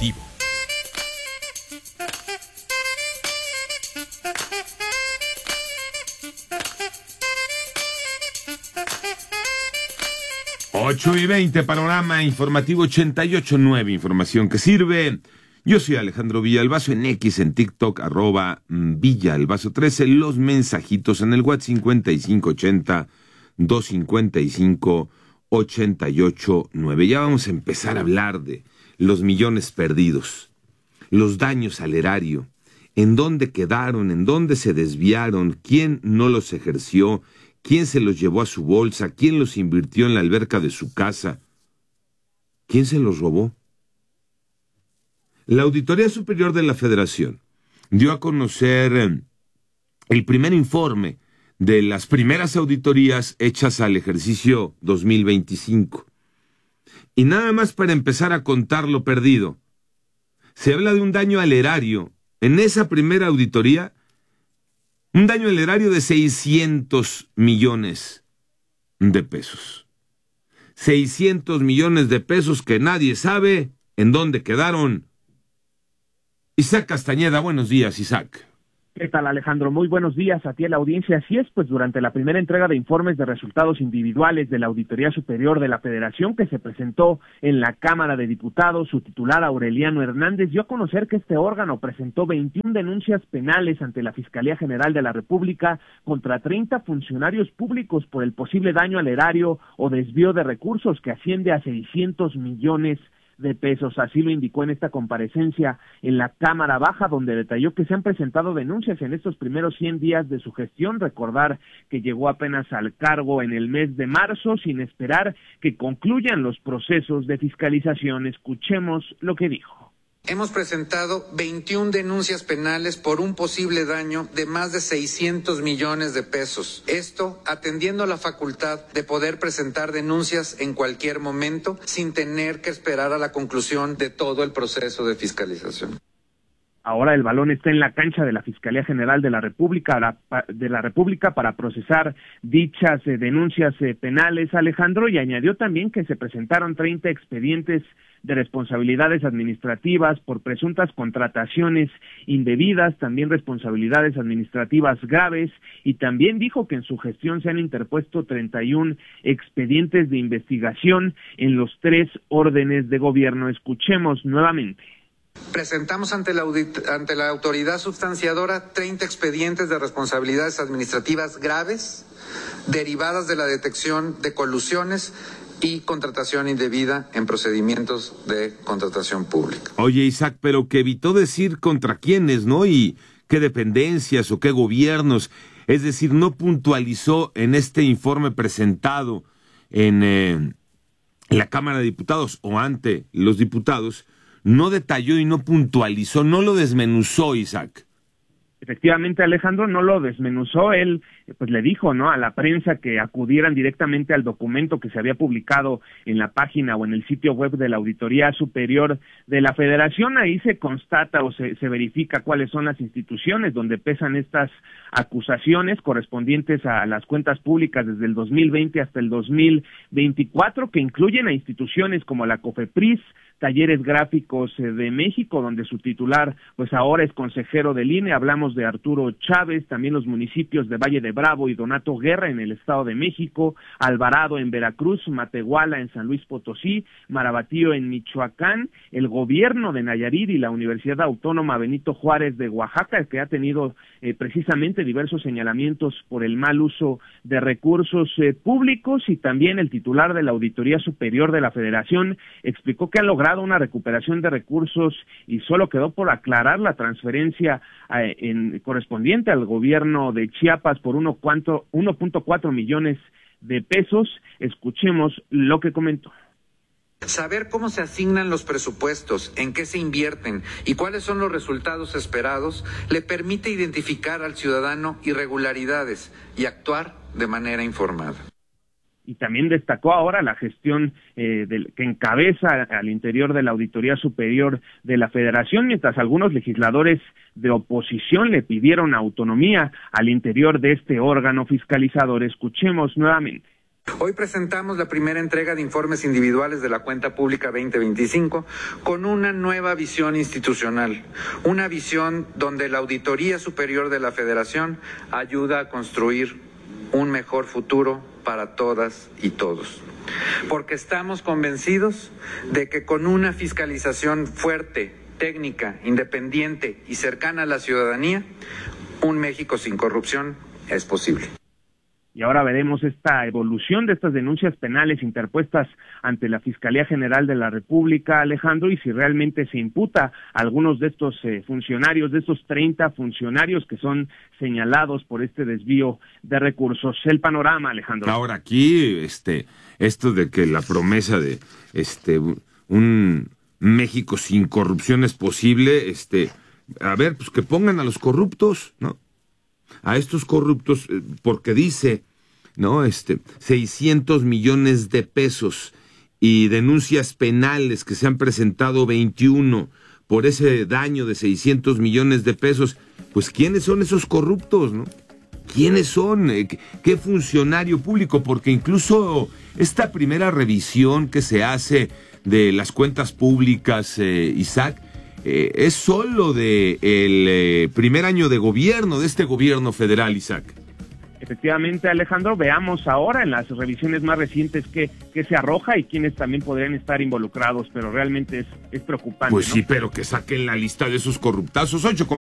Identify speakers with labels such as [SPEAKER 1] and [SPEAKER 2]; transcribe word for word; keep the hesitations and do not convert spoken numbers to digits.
[SPEAKER 1] informativo.
[SPEAKER 2] ocho y veinte, panorama informativo ochenta y ocho punto nueve, información que sirve. Yo soy Alejandro Villalbazo, en X, en TikTok, arroba Villalbazo trece, los mensajitos en el WhatsApp cincuenta y cinco ochenta, doscientos cincuenta y cinco, ochenta y ocho nueve. Ya vamos a empezar a hablar de los millones perdidos, los daños al erario, en dónde quedaron, en dónde se desviaron, quién no los ejerció, quién se los llevó a su bolsa, quién los invirtió en la alberca de su casa, quién se los robó. La Auditoría Superior de la Federación dio a conocer eh, el primer informe de las primeras auditorías hechas al ejercicio dos mil veinticinco. Y nada más para empezar a contar lo perdido, se habla de un daño al erario. En esa primera auditoría, un daño al erario de seiscientos millones de pesos. seiscientos millones de pesos que nadie sabe en dónde quedaron. Isaac Castañeda, buenos días, Isaac.
[SPEAKER 3] ¿Qué tal, Alejandro? Muy buenos días a ti, a la audiencia. Así es, pues durante la primera entrega de informes de resultados individuales de la Auditoría Superior de la Federación que se presentó en la Cámara de Diputados, su titular Aureliano Hernández dio a conocer que este órgano presentó veintiuna denuncias penales ante la Fiscalía General de la República contra treinta funcionarios públicos por el posible daño al erario o desvío de recursos que asciende a seiscientos millones de pesos. Así lo indicó en esta comparecencia en la Cámara Baja, donde detalló que se han presentado denuncias en estos primeros cien días de su gestión. Recordar que llegó apenas al cargo en el mes de marzo, sin esperar que concluyan los procesos de fiscalización. Escuchemos lo que dijo.
[SPEAKER 4] Hemos presentado veintiuna denuncias penales por un posible daño de más de seiscientos millones de pesos. Esto atendiendo a la facultad de poder presentar denuncias en cualquier momento sin tener que esperar a la conclusión de todo el proceso de fiscalización.
[SPEAKER 3] Ahora el balón está en la cancha de la Fiscalía General de la República, de la República para procesar dichas eh, denuncias eh, penales, Alejandro, y añadió también que se presentaron treinta expedientes de responsabilidades administrativas por presuntas contrataciones indebidas, también responsabilidades administrativas graves, y también dijo que en su gestión se han interpuesto treinta y uno expedientes de investigación en los tres órdenes de gobierno. Escuchemos nuevamente.
[SPEAKER 4] Presentamos ante la, audit- ante la autoridad sustanciadora treinta expedientes de responsabilidades administrativas graves derivadas de la detección de colusiones y contratación indebida en procedimientos de contratación pública.
[SPEAKER 2] Oye, Isaac, pero que evitó decir contra quiénes, ¿no? Y qué dependencias o qué gobiernos. Es decir, no puntualizó en este informe presentado en, eh, en la Cámara de Diputados o ante los diputados, no detalló y no puntualizó, no lo desmenuzó, Isaac.
[SPEAKER 3] Efectivamente, Alejandro, no lo desmenuzó. Él pues le dijo, ¿no?, a la prensa que acudieran directamente al documento que se había publicado en la página o en el sitio web de la Auditoría Superior de la Federación. Ahí se constata o se, se verifica cuáles son las instituciones donde pesan estas acusaciones correspondientes a las cuentas públicas desde el dos mil veinte hasta el dos mil veinticuatro, que incluyen a instituciones como la COFEPRIS, Talleres Gráficos de México, donde su titular pues ahora es consejero del I N E. Hablamos de Arturo Chávez, también los municipios de Valle de Bravo y Donato Guerra en el Estado de México, Alvarado en Veracruz, Matehuala en San Luis Potosí, Marabatío en Michoacán, el gobierno de Nayarit y la Universidad Autónoma Benito Juárez de Oaxaca, que ha tenido eh, precisamente diversos señalamientos por el mal uso de recursos eh, públicos. Y también el titular de la Auditoría Superior de la Federación explicó que han logrado una recuperación de recursos y solo quedó por aclarar la transferencia eh, en, correspondiente al gobierno de Chiapas por uno punto cuatro millones de pesos. Escuchemos lo que comentó.
[SPEAKER 4] Saber cómo se asignan los presupuestos, en qué se invierten y cuáles son los resultados esperados le permite identificar al ciudadano irregularidades y actuar de manera informada.
[SPEAKER 3] Y también destacó ahora la gestión eh, del, que encabeza al interior de la Auditoría Superior de la Federación, mientras algunos legisladores de oposición le pidieron autonomía al interior de este órgano fiscalizador. Escuchemos nuevamente.
[SPEAKER 4] Hoy presentamos la primera entrega de informes individuales de la cuenta pública veinte veinticinco con una nueva visión institucional, una visión donde la Auditoría Superior de la Federación ayuda a construir un mejor futuro para todas y todos. Porque estamos convencidos de que con una fiscalización fuerte, técnica, independiente y cercana a la ciudadanía, un México sin corrupción es posible.
[SPEAKER 3] Y ahora veremos esta evolución de estas denuncias penales interpuestas ante la Fiscalía General de la República, Alejandro, y si realmente se imputa a algunos de estos eh, funcionarios, de estos treinta funcionarios que son señalados por este desvío de recursos. El panorama, Alejandro.
[SPEAKER 2] Ahora aquí, este, esto de que la promesa de este un México sin corrupción es posible, este, a ver, pues que pongan a los corruptos, ¿no? A estos corruptos, porque dice, ¿no? Este, seiscientos millones de pesos y denuncias penales que se han presentado veintiuno por ese daño de seiscientos millones de pesos. Pues, ¿quiénes son esos corruptos, no? ¿Quiénes son? ¿Qué funcionario público? Porque incluso esta primera revisión que se hace de las cuentas públicas, eh, Isaac, Eh, es solo de el eh, primer año de gobierno, de este gobierno federal, Isaac.
[SPEAKER 3] Efectivamente, Alejandro, veamos ahora en las revisiones más recientes qué, qué se arroja y quiénes también podrían estar involucrados, pero realmente es, es preocupante.
[SPEAKER 2] Pues
[SPEAKER 3] ¿no?
[SPEAKER 2] sí, pero que saquen la lista de esos corruptazos. Ocho